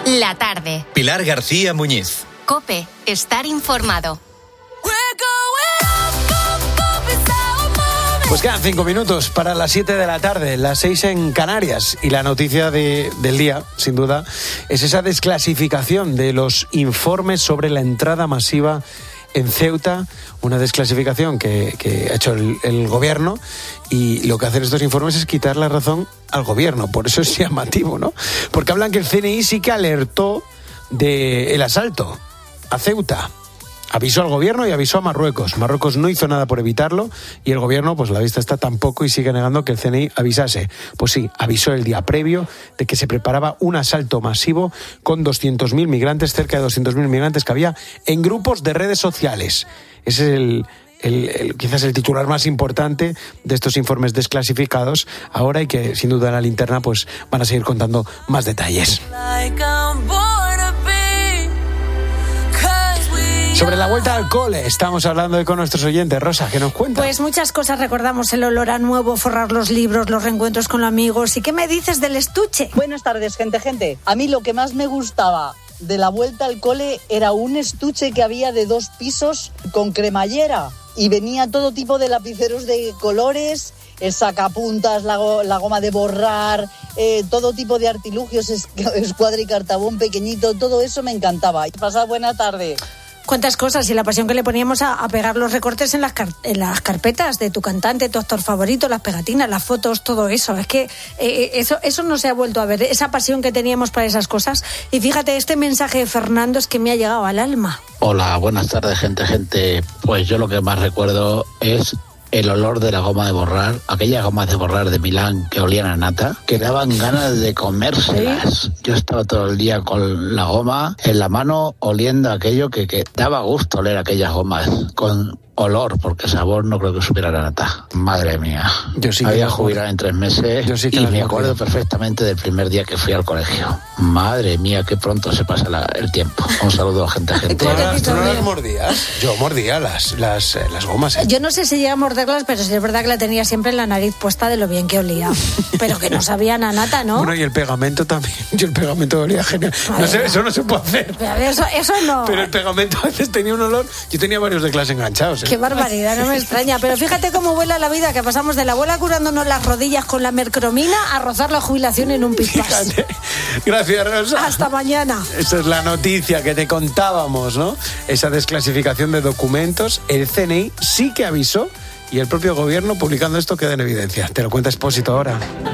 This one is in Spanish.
La tarde. Pilar García Muñiz. COPE. Estar informado. Pues quedan 5 minutos para las 7 de la tarde, las 6 en Canarias. Y la noticia del día, sin duda, es esa desclasificación de los informes sobre la entrada masiva en Ceuta, una desclasificación que ha hecho el gobierno, y lo que hacen estos informes es quitar la razón al gobierno. Por eso es llamativo, ¿no? Porque hablan que el CNI sí que alertó del asalto a Ceuta. Avisó al gobierno y avisó a Marruecos. Marruecos no hizo nada por evitarlo y el gobierno, pues la vista está tampoco, y sigue negando que el CNI avisase. Pues sí, avisó el día previo de que se preparaba un asalto masivo con 200.000 migrantes, cerca de 200.000 migrantes que había en grupos de redes sociales. Ese es quizás el titular más importante de estos informes desclasificados ahora, y que sin duda en la linterna pues van a seguir contando más detalles. Sobre la vuelta al cole estamos hablando hoy con nuestros oyentes. Rosa, ¿qué nos cuenta? Pues muchas cosas. Recordamos el olor a nuevo, forrar los libros, los reencuentros con los amigos. ¿Y qué me dices del estuche? Buenas tardes, gente. A mí lo que más me gustaba de la vuelta al cole era un estuche que había de 2 pisos con cremallera. Y venía todo tipo de lapiceros de colores, el sacapuntas, la goma de borrar, todo tipo de artilugios, escuadra y cartabón pequeñito. Todo eso me encantaba. Pasad buena tarde. Cuántas cosas, y la pasión que le poníamos a pegar los recortes en las carpetas de tu cantante, tu actor favorito, las pegatinas, las fotos, todo eso. Es que eso no se ha vuelto a ver, esa pasión que teníamos para esas cosas. Y fíjate, este mensaje de Fernando es que me ha llegado al alma. Hola, buenas tardes, gente. Pues yo lo que más recuerdo es el olor de la goma de borrar, aquellas gomas de borrar de Milán que olían a nata, que daban ganas de comérselas. ¿Sí? Yo estaba todo el día con la goma en la mano oliendo aquello que daba gusto oler aquellas gomas con olor, porque sabor no creo que supiera la nata. Madre mía. Yo sí había jubilado en 3 meses y me acuerdo perfectamente del primer día que fui al colegio. Madre mía, qué pronto se pasa el tiempo. Un saludo, gente. ¿Tú no las mordías? Yo mordía las gomas. Yo no sé si llegué a morderlas, pero sí es verdad que la tenía siempre en la nariz puesta de lo bien que olía. Pero que no sabían a nata, ¿no? Bueno, y el pegamento también. Yo el pegamento olía genial. No sé, eso no se puede hacer. Eso no. Pero el pegamento a veces tenía un olor. Yo tenía varios de clase enganchados. Qué barbaridad, no me extraña. Pero fíjate cómo vuela la vida, que pasamos de la abuela curándonos las rodillas con la mercromina a rozar la jubilación en un pispás. Gracias, Rosa. Hasta mañana. Esa es la noticia que te contábamos, ¿no? Esa desclasificación de documentos. El CNI sí que avisó, y el propio gobierno, publicando esto, queda en evidencia. Te lo cuenta Expósito ahora.